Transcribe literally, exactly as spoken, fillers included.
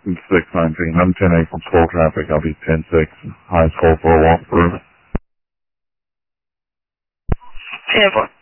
six nineteen. I'm ten eight from school traffic. I'll be ten six high school for a walkthrough. ten four.